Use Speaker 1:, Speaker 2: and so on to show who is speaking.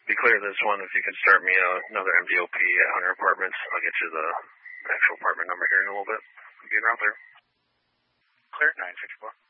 Speaker 1: be clear this one, if you can start me another MDOP at Hunter Apartments, I'll get you the actual apartment number here in a little bit. Getting out there.
Speaker 2: Clear, 964.